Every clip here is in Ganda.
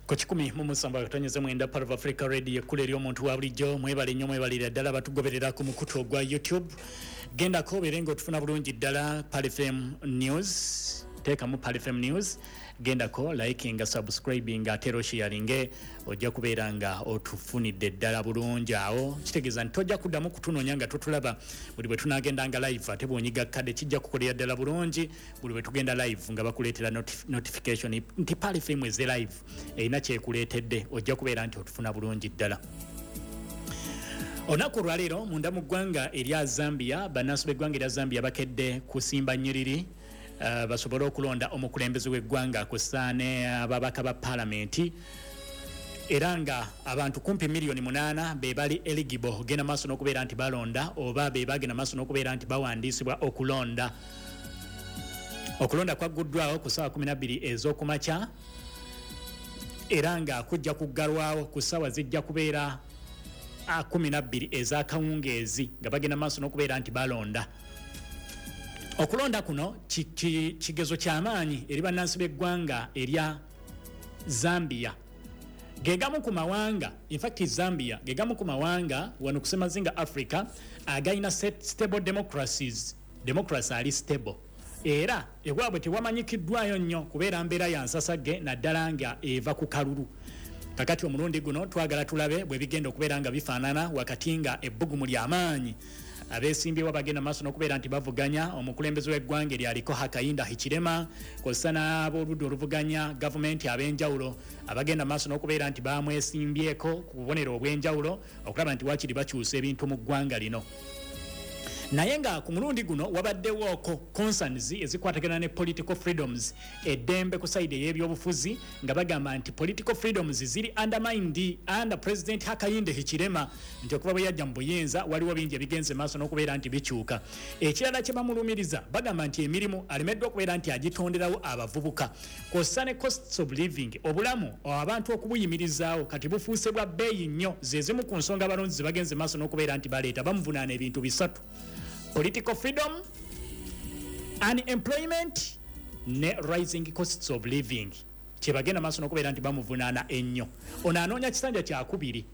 Kochikumi mumusamba katanyeze mwenda part of Africa Radio kule lyo muntu wa bulijjo mwebale nnyo mwebalira ddala batugoberera ku mukutu gwa YouTube genda ko berengo tufuna bulungi ddala Pal FM News teka mu Pal FM News genda ko liking subscribing atero sharing ojja kuberanga otufunidde ddala bulungi awo kitegeza ntojja kuddamu kutunonyanga tutulaba buli bwe tunagendanga live ate bonyiga kade kijja kukolera ddala bulungi buli bwe tugenda live nga bakuleetera notification nti Pal FM is live ina kyekuleetedde ojja kubeera nti otufuna bulungi ddala. Onaku lwaleero munda mu ggwanga erya Zambia bannansi b'eggwanga erya Zambia bakedde kusimba nnyiriri basobole okulonda omukulembeze w'eggwanga kusaane ababaka ba parliament era nga abantu kumpi milioni 8 be bali eligible gena maaso n'okubeera nti balonda oba be bagenda maaso n'okubeera nti bawandiisibwa okulonda kwaguddwawo ku ssaawa 12 ez'okumakya era nga kujja kuggalwawo ku ssaawa zijja kubeera 12 ez'akawungeezi nga bagenda maaso n'okubeera nti balonda. Okulonda kuno kigezo ky'amaanyi eri bannansi b'eggwanga erya Zambia gegamu ku mawanga in fact Zambia gegamu ku mawanga wano kusemazinga Africa agayina stable democracy ali stable era ewaabwe tewamanyikiddwayo nnyo kubeera mbeera ya nsasage naddala nga eva ku kalulu. Kakati omulundi guno twagala tulabe bwe bigenda okubeera nga bifaanana wakati nga ebbugumu ly'amaanyi abesimbyewo bagenda maaso n'okubeera nti bavuganya omukulembeze w'eggwanga eryaliko Hakainde Hichilema kw'ossa n'ab'oludda oluvuganya gavumenti ab'enjawulo abagenda maaso n'okubeera nti bamwesimbyeko ku bubonero obw'enjawulo okulaba nti waakiri bakyusa ebintu mu ggwanga lino. Naye nga ku mulundi guno wabaddewooko concerns ezikwatagana ne political freedoms eddembe ku side y'ebyobufuzi nga bagamba nti political freedoms ziri undermined under President Hakainde Hichilema nti okuva bwe yajja mu buyinza waliwo bingi ebigenze maaso n'okubeera nti bikyuka. Ekirala kye bamulumiriza bagamba nti emirimu alemeddwa okubeera nti agitonderawo abavubuka kw'ossa ne costs of living obulamu abantu okubuyimirizaawo kati bufuuse bwa bbeeyi nnyo zezimu ku nsonga abalonzi bagenze maaso n'okubeera nti baleeta bamuvunaana ebintu bisatu: political freedom, unemployment, ne rising costs of living. Kyebagenda maaso n'okubeera nti bamuvunaana ennyo. Ono anoonya kisanja kyakubiri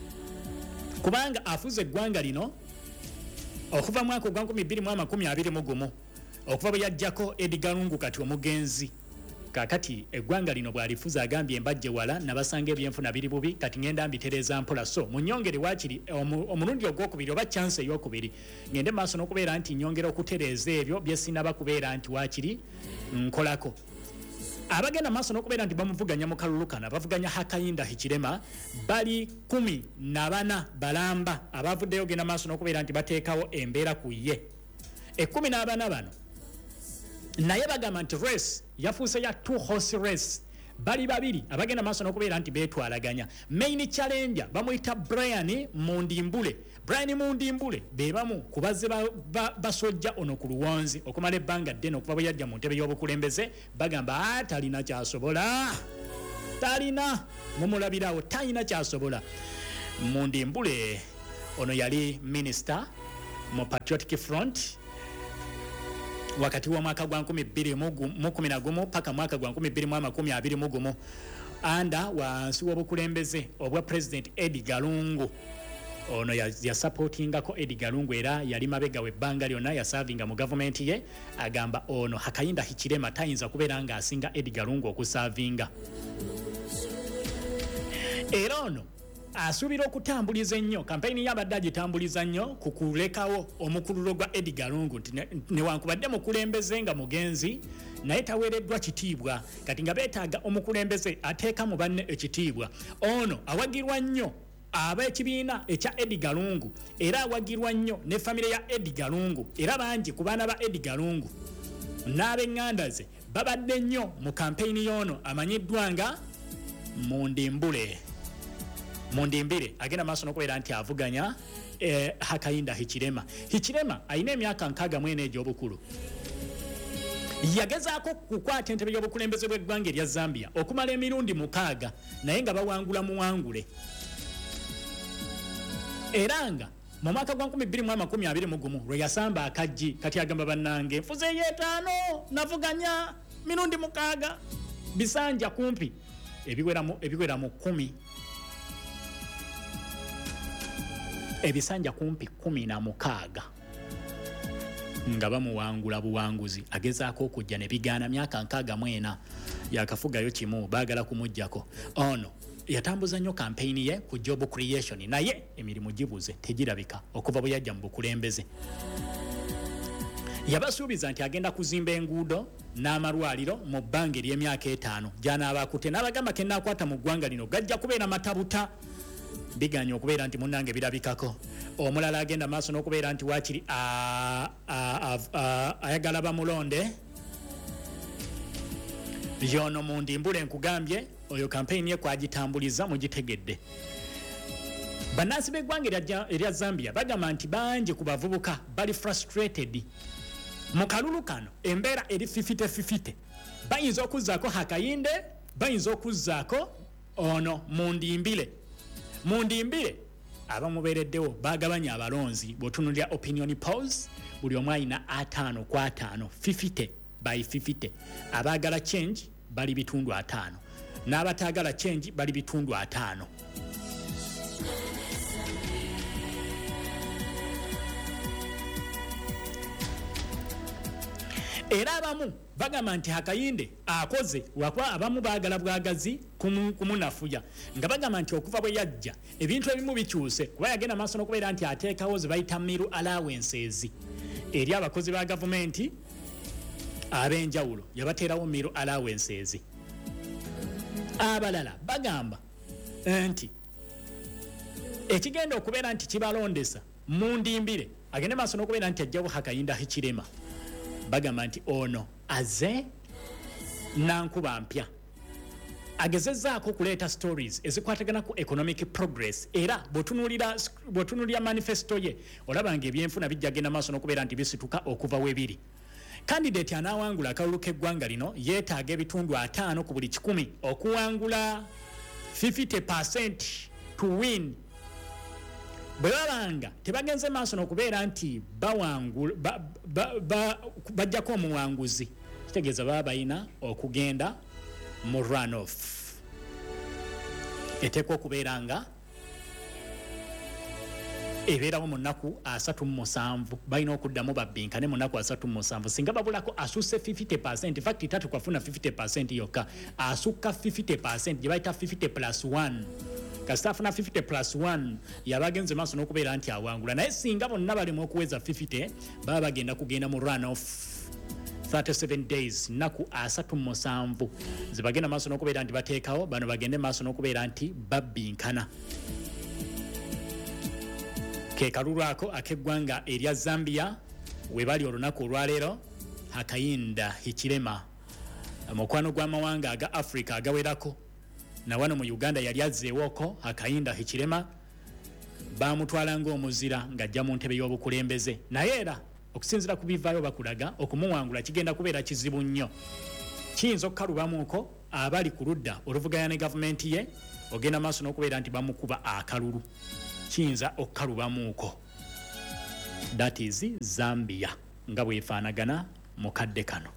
kubanga afuze eggwanga lino okuva mwaka gwa 2021 okuva bwe yajjako Edgar Lungu kati omugenzi. Kakati eggwanga lino bwalifuza agambye embajje wala nabasanga ebyenfuna biri bubi kati ngenda mbitereza mpola so munyongere wakiri omulundi ogwokubiri oba chance eyokubiri ngende maaso n'okubeera nti nyongera okutereza ebyo byesinaba kubeera nti wakiri nkolako. Abagenda maaso n'okubeera nti bamuvuganya mu kalulu kana bavuganya Hakainde Hichilema bali 14 balamba abavuddeyo genda maaso n'okubeera nti bateekawo embeera ku ye 14 bano naye bagamba nti race yafuuse ya 2 horse race bali babiri abagenda maaso n'okubeera nti beetwalaganya. Main challenger bamuyita Brian Mundimbule be bamu ku bazze basojja ono ku luwonzi okumala ebbanga ddene okuva bwe yajja mu ntebe y'obukulembeze bagamba talina kyasobola mumulabirawo talina kyasobola. Mundimbule ono yali minister mu Patriotic Front wakati wa mwaka gwa 2011 paka mwaka gwa 2021 anda wansi w'obukulembeze obwa President Edgar Lungu. Ono ya supportingako Edgar Lungu era yali mabega w'ebbanga lyonna yasavinga mu government ye agamba ono Hakainde Hichilema tayinza kubeera nga asinga Edgar Lungu okusavinga. Era ono asuubira okutambuliza ennyo kampeyini y'abadde agitambuliza nnyo ku kulekawo omukululo gwa Edgar Lungu newankubadde mukulembeze nga mugenzi naye taweereddwa kitiibwa kati nga beetaaga omukulembeze ateeka mu banne ekitiibwa. Ono awagirwa nnyo ab'ekibiina ekya Edgar Lungu era awagirwa nnyo ne famire ya Edgar Lungu era bangi ku baana ba Edgar Lungu n'ab'eŋŋanda ze babadde nnyo mu kampeyini y'ono amanyiddwa nga Mundimbire agenda maaso n'okubeera nti avuganya Hakainde Hichilema. Hichilema alina emyaka 64 egy'obukulu. Yagezaako kukwata entebe y'obukulembeze bw'eggwanga erya Zambia okumala emirundi 6 naye nga bawangula muwangule. Era nga mu mwaka gwa 2021 lwe yasamba akajji kati agamba bannange nfuzeeyo 5 navuganya mirundi 6 bisanja kumpi ebigwera mu 10 ebisanja kumpi 16 nga bamuwangula buwanguzi agezaako okujja ne bigaana myaka 64 yakafugayo kimu baagala kumujjako ono yatambuza nnyo kampeyini ye ku job creation naye emirimu gibuze tegirabika okuva bwe yajja mu bukulembeze yabasuubiza nti agenda kuzimba enguudo n'amalwaliro mu bbanga ery'emyaka 5 gy'anaabakute n'abagamba ke naakwata mu ggwanga lino gajja kubeera matabuta biganya okubeera nti munnange birabikako omulala agenda maaso n'okubeera nti waakiri ayagala bamulonde yono mu ndimbula enkugambye oyo kampeyini ye kwagitambuliza mugitegedde bannansi b'eggwanga erya Zambia bagamba nti bangi ku bavubuka bali frustrated mu kalulu kano embeera eri 50-50 bayinza okuzzaako Hakayinde bayinza okuzzaako ono mu ndimbire abamubeereddewo bagabanya abalonzi bw'otunuulira opinion polls buli omu alina 5 ku 5 50 by 50 abaagala change bali bitundu 5 n'abataagala change bali bitundu 5 era abamu bagamba nti Hakayinde akoze wakwa abamu baagala bwagazi kumunafuya nga bagamba nti okuva bwe yajja ebintu ebimu bikyuse kuba yagenda maaso n'okubeera nti ateekawo ze bayita miru allowances eri abakozi ba gavumenti ab'enjawulo yabateerawo miru allowances abalala bagamba nti ekigenda okubeera nti kibalondesa mu ndimbire agende maaso n'okubeera nti ajjawo Hakayinde Hichilema bagamba nti ono aze nankuba mpya agezezzaako okuleeta stories ezikwatagana ku economic progress era bw'otunuulira manifesto ye olabanga ebyenfuna bijja genda maaso n'okubeera nti bisituka okuva webiri kandidate anaawangula akalulu k'eggwanga lino yeetaaga ebitundu 5 ku buli 100 okuwangula 50% to win bwe babanga tebagenze maaso n'okubeera nti bajjako omuwanguzi kitegeeza baba balina okugenda mu runoff eteekwa okubeera nga ebeerawo mu nnaku 37 balina okuddamu babbinkane mu nnaku 37 singa babulako asusse 50% in fact tatukafuna 50% yokka asukka 50% gye bayita 50+1 kasita afuna 50+1 yabagenze maaso n'okubeera nti awangula naye singa bonna balimu okuweza 50 baba bagenda kugenda mu runoff 37 days nnaku 37 zibagenda maaso n'okubeera nti bateekawo bano bagende maaso n'okubeera nti babbinkana ke kalulu ako ak'eggwanga erya Zambia we bali olunaku olwaleero Hakayinde Hichilema omukwano gw'amawanga aga Africa agawerako na wano mu Uganda yali azzeewoko Hakayinde Hichilema bamutwala ng'omuzira ng'ajja mu ntebe y'obukulembeze naye era okusinziira ku bivaayo bakulaga okumuwangula kigenda kubeera kizibu nnyo kiyinza okukalubamuuko abali ku ludda oluvuganya ne gavumenti ye ogenda maaso n'okubeera nti bamukuba akalulu kiyinza okukalubamuuko that is Zambia nga bwefaanagana mu kadde kano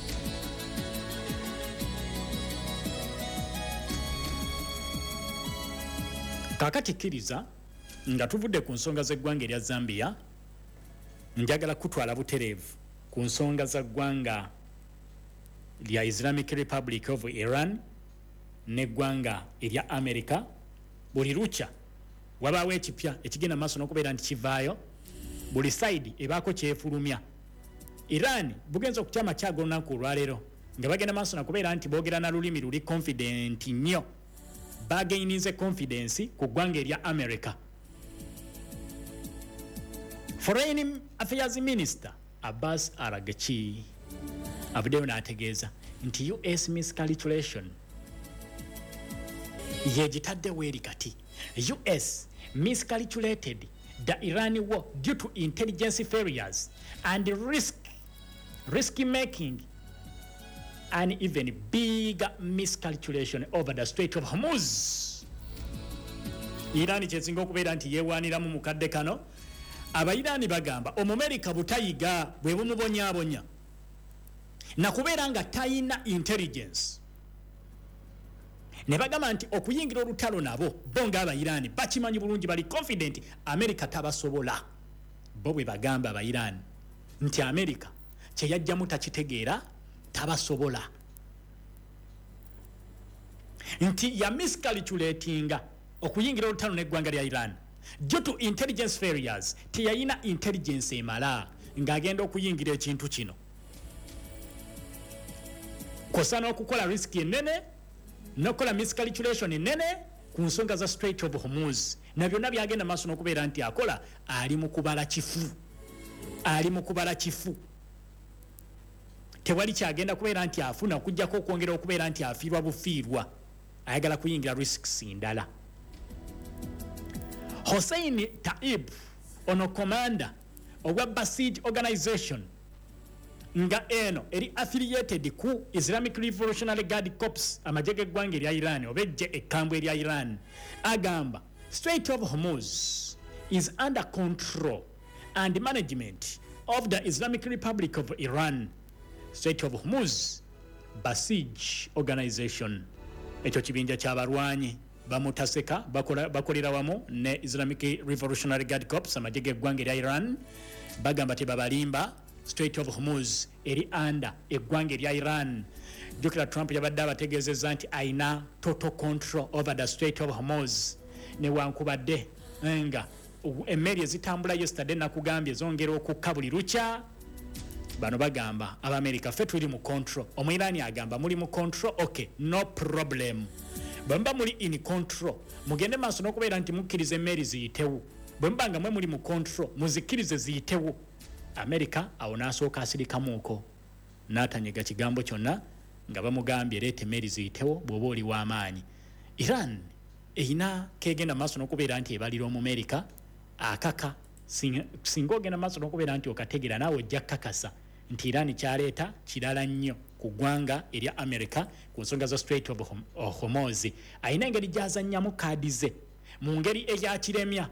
kakati kkiriza nga tuvudde ku nsonga z'eggwanga erya Zambia njagala kutwala butereevu ku nsonga za ggwanga lya Islamic Republic of Iran n'eggwanga erya America buli lukya wabaawo ekipya ekigenda maaso n'okubeera nti kivaayo buli side ebaako kyefulumya Iran bugenza okutyama kyago olunaku olwaleero nga bagenda maaso n'okubeera nti boogera na lulimi luli confident nnyo bagainize confidence ku ggwanga erya America Foreign Affairs Minister Abbas Araghchi abuddeyo n'ategeeza nti US miscalculation yegitaddewo eri kati US miscalculated the Iran war due to intelligence failures and risk making an even bigger miscalculation over the Strait of Hormuz. Iran kyesinga okubeera nti yeewaaniramu mu kadde kano abayiraani bagamba Omumerika butayiga bwe bumubonyaabonya nakubeera nga tayina intelligence ne bagamba nti okuyingira olutalo nabo bonga abayirani bakimanyi bulungi bali confident America tabasobola bo bwe bagamba abayirani nti America kye yajjamu takitegeera tabasobola nti ya miscalculatinga okuyingira olutalo n'eggwanga lya Iran due to intelligence failures teyayina intelligence emala ng'agenda okuyingira ekintu kino kosana okukola risk enene nokola miscalculation enene ku nsonga za Strait of Hormuz na byonna byagenda maaso n'okubeera nti akola ali mu kubala kifu tewali kyagenda kubeera nti afuna okujjako okwongera okubeera nti afiirwa bufiirwa ayagala kuyingira risks ndala. Hossein Taib ono commander ogwa Basij organization nga eno eri affiliated ku Islamic Revolutionary Guard Corps amajege gwange erya Iran obejje ekambwe erya Iran agamba Strait of Hormuz is under control and management of the Islamic Republic of Iran. Strait of Hormuz Basij organization ekyo kibinja ky'abalwanyi bamutaseka bakolera wamu ne Islamic Revolutionary Guard Corps amajege gwange erya Iran bagamba tebabalimba Strait of Hormuz eri under eggwanga erya Iran. Jukira Trump yabadde abategeezezza nti aina total control over the Strait of Hormuz ne wankubadde nga emmeri ezitambula yesterday nakugambye zongera okukka buli lukya bano bagamba Abamerika ffe tuli mu control Omwirani agamba muli mu control okay no problem bamba muli in control mugende maaso n'okubeera nti mukkiriza emmeri ziyitewo bwe mbanga mwe muli mu control muzikkirize ziyitewo America awo n'asooka asirikamuuko n'atanyega kigambo kyonna nga bamugambye leeta emmeri ziyitewo bw'oba oli w'amaanyi. Iran eyina kegenda maaso n'okubeera nti ebalira Omumerika akaka singa ogenda maaso n'okubeera nti okategera naawe ojja kakasa nti Iran kyaleeta kirala nnyo ku ggwanga erya America ku nsonga za Strait of Hormuz ayina engeri gy'azannyamu kaadi ze mu ngeri eya kiremya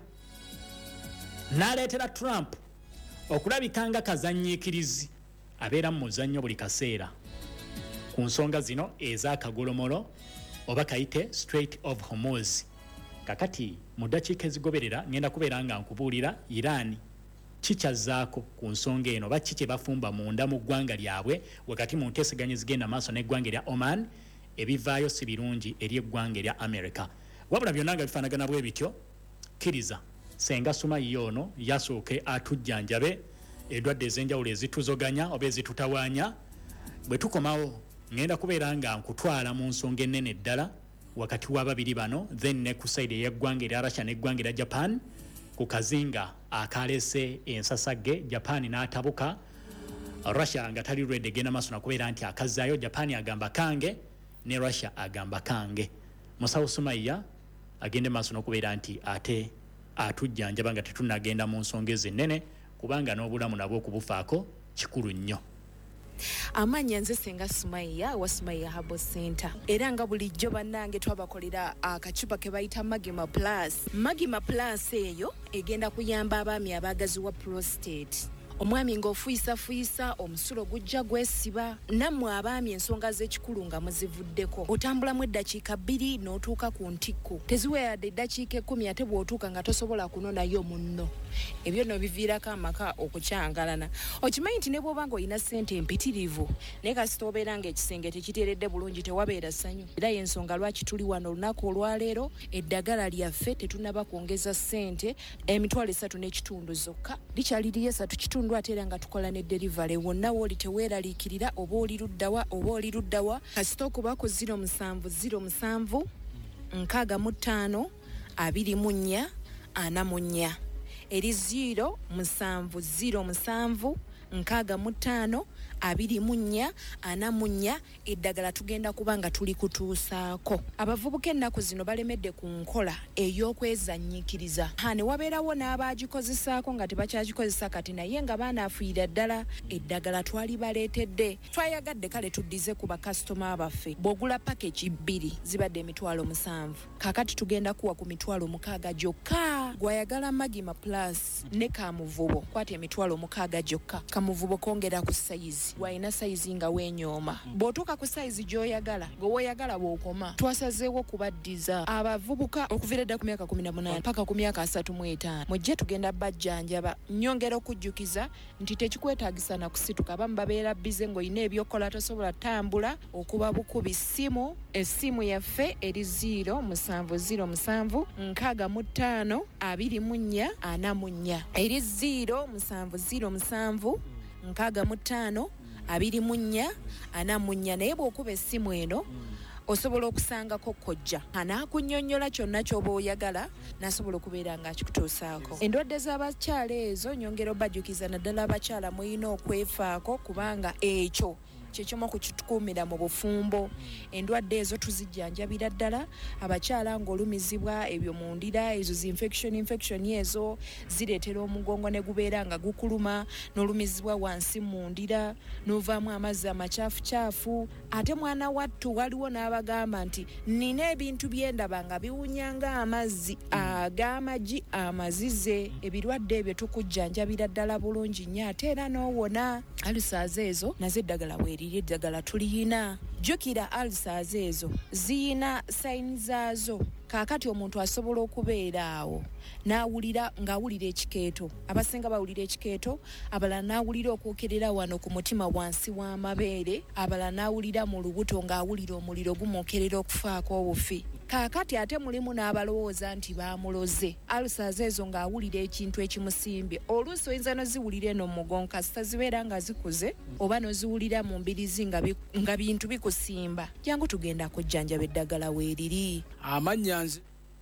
n'aleetera Trump okulabikanga kazanyiikirizi abeera mu muzannyo buli kaseera ku nsonga zino ez'akagolomolo oba kayite Strait of Hormuz. Kakati mu ddakiika ezigoberera ngenda kubeera nga nkubuulira Iran kikyazaako ku nsonga eno oba kiki bafumba munda mu ggwanga lyabwe wakati mu nteeseganya ezigenda maaso n'eggwanga erya Oman ebivaayo si birungi eri eggwanga erya America. Wabula byonna nga bifaanagana bwe bityo kkiriza senga Sumayiya ono yasooke atujjanjabe endwadde ez'enjawulo ezituzoganya oba ezitutawaanya bwe tukomawo ngenda kubeera nga nkutwala mu nsonga ennene ddala wakati w'ababiri bano then ne ku side y'eggwanga erya Russia n'eggwanga erya Japan ku kazinga akalese ensasagge Japan n'atabuka Russia nga tali ready genda maaso nakubeera nti akazzaayo Japan agamba kange ne Russia agamba kange. Musawo Sumayiya agende maaso n'okubeera nti ate atujjanjaba nga tetunagenda mu nsonga ezennene kubanga n'obulamu nabwo okubufaako kikulu nnyo. Amanya nze senga Sumayiya wa Sumayiya Herbal Center era nga bulijjo bannange twabakolera akacupa ke bayita Magima Plus. Magima Plus eyo egenda kuyamba abaami abagaziwa prostate. Omwami ng'ofuisa omusulo gujja gwesiba nammwe abaami ensonga z'ekikulu nga muzivuddeko otambulamu eddakiika 2 n'otuuka ku ntikko teziweeradde eddakiika 10 ate bw'otuuka nga tosobola kunonayo munno ebyo no biviirako amaka okukyangalana. Okimanyi nti ne bw'oba ng'olina ssente empitirivu naye kasita obeera ng'ekisenge tekiteeredde bulungi tewabeera ssanyu era y'ensonga lwaki tuli wano olunaku olwaleero eddagala lyaffe tetunaba kwongeza ssente emitwalo 3.5 zokka likyali liri 3 ate era nga tukola ne delivery wonna wooli teweeraliikirira oba oli luddawa kasita okubako 0707 65 24 44 eri 0707 65 24 44 eddagala tugenda kubanga tuli kutuusaako. Abavubuka ennaku zino balemedde ku nkola ey'okwezannyikiriza ne wabeerawo n'abaagikozesaako nga tebakyagikozesa kati naye nga baanaafiira ddala eddagala twali baleetedde twayagadde kale tuddize ku bakasitoma baffe bw'ogula package 2 zibadde emitwalo 7 kaakati tugenda kuwa ku mitwalo 6 gyokka gwayagala Magima Plus ne Kamuvubo kwata emitwalo 6 gyokka Kamuvubo kongera ku size size waina size nga wenyooma bw'otuuka ku size gy'oyagala gwewoyagala bw'okoma twasazeewo kubaddiza abavubuka okuviira dda ku myaka 18 paka ku myaka 35 mujje tugenda bajjanjaba nyongera okujjukiza nti tekikwetaagisa na kusituka abamu babeera bize ng'olina ebyokola tosobola tambula okuba bukubi essimu yaffe eri 07007 65 24 44 eri 07007 65 24 44 naye bw'okuba essimu eno osobola okusangako kojja anaakunnyonnyola kyonna ky'oba oyagala n'asobola okubeera ng'akikutuusaako. Endwadde z'abakyala ezo nyongera obajjukiza naddala abakyala mulina okwefaako kubanga ekyo kyekimu kukitukuumira mu bufumbo. Endwadde ezo tuzijjanjabira ddala abakyala ng'olumizibwa ebyo mu ndira ezo infection ezo zireetera omugongo ne gubeera nga gukuluma n'olumizibwa wansi mu ndira n'ovaamu amazzi amacaafucaafu. Ate mwana wattu waliwo n'abagamba nti nina ebintu byendaba nga biwunya ng'amazzi ag'amagi amazize. Ebirwadde ebyo tukujjanjabira ddala bulungi nnyo ate era n'owona. Ulcers ezo nazo eddagala weeriri eddagala tuliyina. Jjukira ulcers ezo ziyina sayini zaazo. Kaakati omuntu asobola okubeera awo n'awulira ng'awulira ekikeeto. Abasinga bawulira ekikeeto, abalala n'awulira okwokerera wano ku mutima wansi w'amabeere, abalala n'awulira mu lubuto ng'awulira omuliro gumwokerera okufaako obufi. Kaakati ate mulimu n'abalowooza nti baamuloze. Ulcers ezo ng'awulira ekintu ekimusimbye. Oluusi oyinza n'oziwulira eno mu mugongo kasita zibeera nga zikuze oba n'oziwulira mu mbirizi nga bintu bikusimba. Jangu tugenda kujjanjaba eddagala weeriri. Amanya nze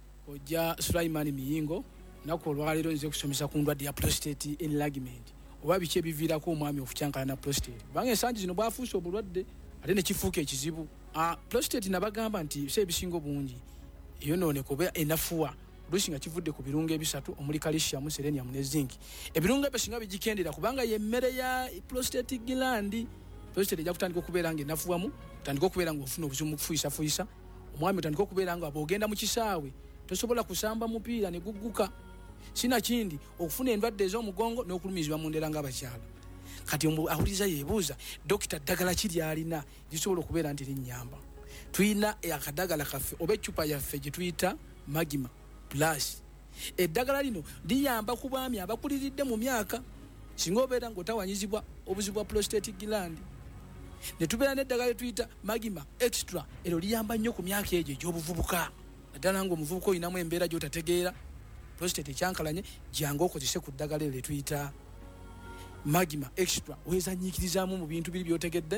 ojja Sulaiman Miyingo naku olwaleero nze kusomesa ku ndwadde ya prostate enlargement oba biki ebiviirako omwami okukyankala na prostate. Kubanga ensangi zino bwafuuse obulwadde ate ne kifuuka ekizibu. Prostate nabagamba nti se ebisinga obungi eyonooneka oba enafuwa oluusi nga kivudde ku birungo ebisatu omuli calcium, selenium ne zinc. Ebirungo ebyo singa bigikendera kubanga y'emmere ya prostate gland. Prostate ejja kutandika okubeera ng'enafuwamu, otandika okubeera ng'ofuna obuzibu mu kufuuyisafuyisa. Omwami otandika okubeera nga bw'ogenda mu kisaawe tosobola kusamba mupiira ne gugguka. Sina kindi okufuna endwadde ez'omugongo n'okulumizibwa mu ndera ng'abakyala. Kati awuliza yeebuuza dokita ddagala ki lyalina lisobola okubeera nti linnyamba. Tuyina akadagala kaffe oba eccupa yaffe gye tuyita Magima Plus. Eddagala lino liyamba ku baami abakuliridde mu myaka singa obeera ng'otawanyizibwa obuzibu bwa prostate gland. Ne tubeera n'eddagala lye tuyita Magima Extra ero liyamba nnyo ku myaka egyo egy'obuvubuka. Naddala ng'omuvubuka oyinamu embeera gy'otategeera prostate ekyankalanye jangu okozese ku ddagala lye tuyita Magima Extra. Weezanyiikirizaamu mu bintu biri by'otegedde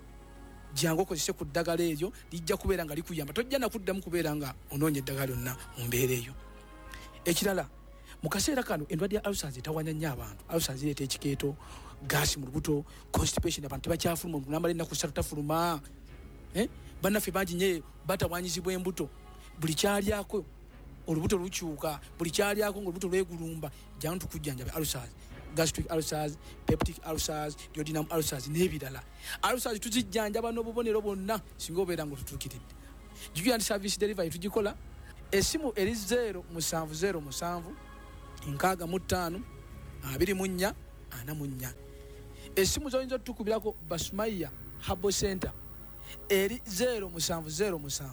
jangu okozese ku ddagala eryo lijja kubeera nga likuyamba. Tojja nakuddamu kubeera nga onoonya eddagala lyonna mu mbeera eyo. Ekirala mu kaseera kano endwadde ya ulcers etawanya nnyo abantu. Ulcers zireeta ekikeeto, gaasi mu lubuto, constipation, abantu tebakyafuluma, omuntu n'amala ennaku 3 tafuluma. Bannaffe bangi nnyo batawanyizibwa embuto. Buli kyalyako olubuto lukyuka, buli kyalyako ng'olubuto lwegulumba. Jangu tukujjanjaba ulcers, gastric ulcers, peptic ulcers, duodenal ulcers n'ebirala. Ulcers tuzijjanjaba n'obubonero bwonna singa obeera ng'otutuukiridde. Jjukira nti service delivery tugikola. Essimu eri 07007 65 24 44. Essimu z'oyinza otutukubirako Basmaiya Herbal Center eri 07007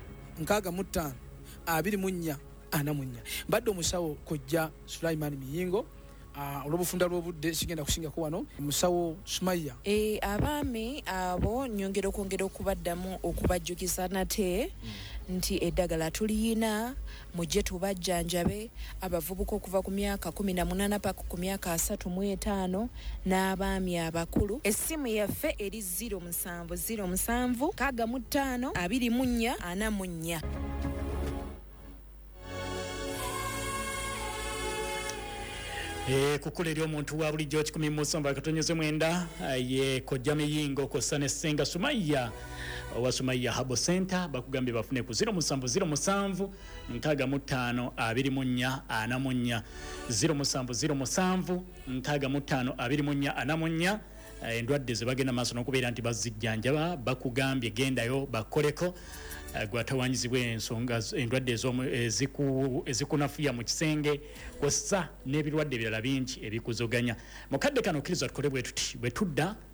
65 24 44. Mbadde omusawo kojja Sulaiman Miyingo. Olw'obufunda lw'obudde sigenda kusingako wano musawo Sumaiya. Abaami abo nyongera okwongera okubaddamu okubajjukiza nate nti eddagala tuliyina mujje tubajjanjabe abavubuka okuva ku myaka 18 paka ku myaka 35 n'abaami abakulu. Essimu yaffe eri 07007 65 24 44. Kukula eri omuntu wa bulijjo 107 ye kojja Miyingo kossa ne Ssenga Sumaiya owa Sumaiya Herbal Center bakugambye bafune ku 07007 65 24 44 07007 65 24 44. Endwadde ze bagenda maaso n'okubeera nti bazijjanjaba bakugambye gendayo bakoleko gwatawanyizibwa ensonga endwadde ezikunafuya mu kisenge kw'ossa n'ebirwadde ebirala bingi ebikuzoganya. Mukadde kano okkiriza tukole bwe tuti bwe tudda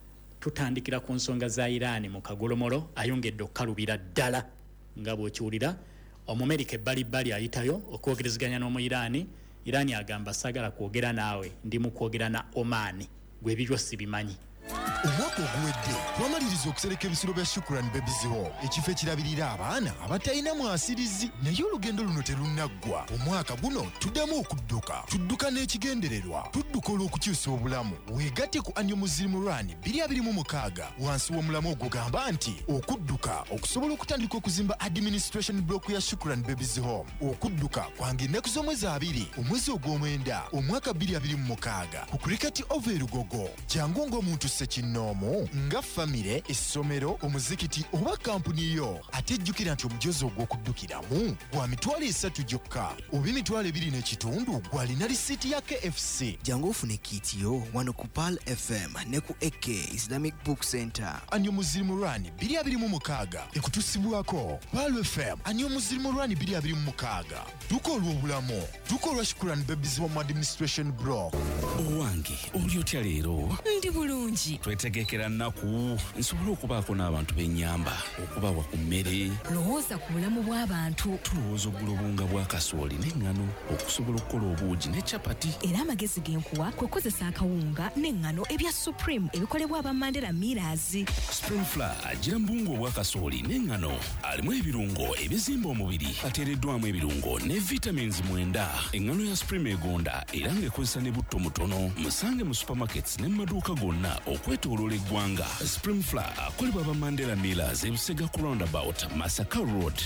tutandikira ku nsonga za Iran mu kagolomolo ayongedde okukalubira ddala nga bw'okiwulira Omumerika ebbalibbali ayitayo okwogerezeganya n'omu Iran agamba sagala kwogera naawe ndi mu kwogera na Oman gwe ebiryo sibimanyi. Omwaka oguwedde twamaliriza okusereka ebisiro bya Shukran Babies Home ekifo ekirabirira abaana abatalina mwasirizi naye olugendo luno terunaggwa. Omwaka guno tuddamu tudduka n'ekigendererwa tudduka olw'okukyusa obulamu weegatte ku Annual Muslim Run 2026 wansi w'omulamu ogugamba nti okudduka okusobola okutandika okuzimba administration block ya Shukran Babies Home. Okudduka kwange ennaku z'omwezi 2 omwezi ogw'omwenda omwaka 2026 ku Cricket Over Lugogo jangu ng'omuntu Sekinomo nga famire essomero omuzikiti oba kampuni yo atejjukira nti omujozi ogw'okuddukiramu gwa mitwalo 3 gyokka oba emitwalo 2.5 gwalina lisiiti ya KFC. Jangu ofune kiti yo wano ku Pal FM ne ku AK Islamic Book Center. Annual Muslim Run 2026 ekutusibwako Pal FM. Annual Muslim Run 2026 duka olw'obulamu duka olwa Shukran Babies Home Administration Block. Owange oli otya leero? Ndi bulungi. Twetegekera nnaku nsobola okubaako n'abantu b'ennyamba okubawa ku mmere. Lowooza ku bulamu bw'abantu. Tulowooza oggula obunga bwa kasooli n'eŋŋano okusobola okukola obuugi ne capati. Era amagezi genkuwa kwe kukozesa akawunga n'eŋŋano ebya Supreme ebikolebwa aba Mandela Millers. Supreme Flour agira mbungu obwa kasooli n'eŋŋano alimu ebirungo ebizimba omubiri ateereddwamu ebirungo ne vitamins 9. Eŋŋano ya Supreme egonda era ng'ekozesa ne butto mutono. Musange mu supermarkets ne mu maduuka gonna okwetooloola eggwanga. Supreme Flour akolebwa aba Mandela Millers e Busega ku roundabout Masaka Road.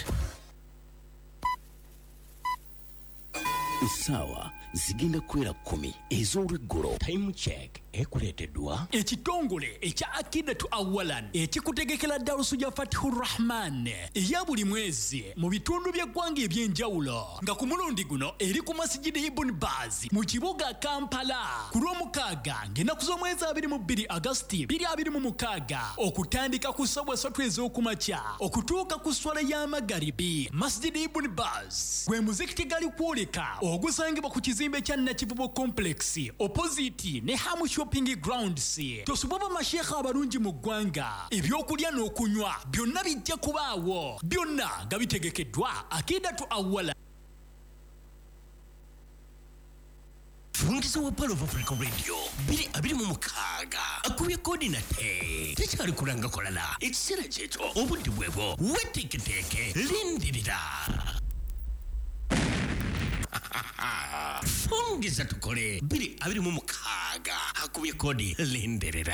Sawa zigenda kwera 10 ez'olweggulo. Time check ekuleeteddwa ekitongole ekya Akidatu Awalan ekikutegekera Darusuja Fatihur Rahman eya buli mwezi mu bitundu by'eggwanga eby'enjawulo nga ku mulundi guno eri ku Masjidi Ibn Baz mu kibuga Kampala ku Lwomukaaga ng'ennaku z'omwezi 22 Agosti 2026 okutandika ku ssaawa 3 ez'okumakya okutuuka ku swala y'amagaribi. Masjidi Ibn Baz gwe muzikiti gali kwoleka ogusangibwa ku kizimbe kya Nakivubo Complex opposite ne Hamu Shopping Grounds. Tosoboba mashekha abalungi mu ggwanga ebyokulya n'okunywa byonna bijja kubaawo byonna nga bitegekeddwa Akidatu Awala. Fungiza wa Palo of Africa Radio 2026 akubye koordinate tekyali kulanga kolala ekiseera kyekyo obudde bwebwo weteeketeeke lindirira. Fungiza tukole 2026 akubye kodi lindirira.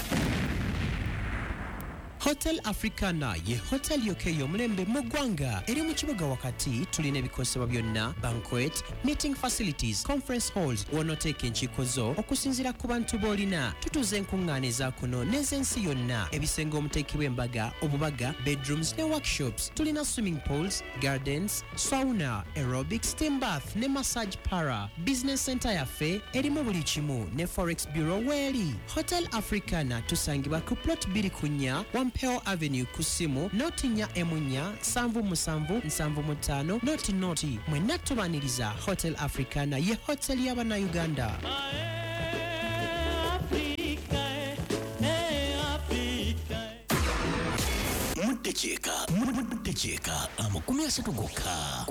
Hotel Africana ye hotel yokeyo mulembe mu ggwanga eri mu kibuga wakati. Tulina ebikosebwa byonna banquet, meeting facilities, conference halls wonoteeka enkiiko zo okusinziira ku bantu b'olina. Tutuuza enkuŋŋaana eza kuno n'ez'ensi yonna ebisenge omuteekebwa embaga obubaga bedrooms ne workshops. Tulina swimming pools, gardens, sauna, aerobics, steam bath ne massage para. Business center yaffe erimu buli kimu ne forex bureau weeri. Hotel Africana tusangibwa ku plot 2 Peo Avenue Kusimu Notinya Emunya 77775 Noti mwenna tubaniriza Hotel Africana ye hotel y'abana Uganda. Mutecheeka amakumi 30 gokka.